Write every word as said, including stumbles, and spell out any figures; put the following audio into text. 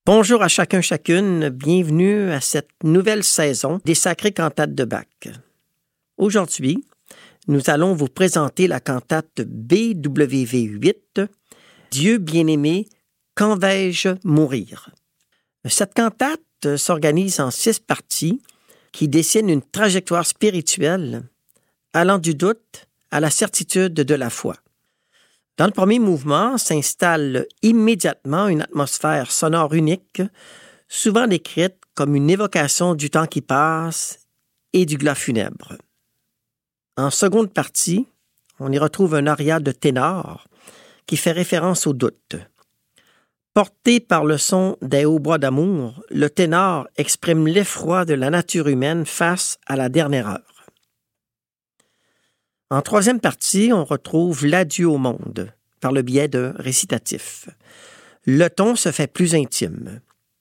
Bonjour à chacun, chacune. Bienvenue à cette nouvelle saison des Sacrées Cantates de Bach. Aujourd'hui, nous allons vous présenter la cantate B W V huit, Dieu bien-aimé, quand vais-je mourir? Cette cantate s'organise en six parties qui dessinent une trajectoire spirituelle allant du doute à la certitude de la foi. Dans le premier mouvement s'installe immédiatement une atmosphère sonore unique, souvent décrite comme une évocation du temps qui passe et du glas funèbre. En seconde partie, on y retrouve un aria de ténor qui fait référence au doute. Porté par le son des hautbois d'amour, le ténor exprime l'effroi de la nature humaine face à la dernière heure. En troisième partie, on retrouve l'adieu au monde par le biais d'un récitatif. Le ton se fait plus intime.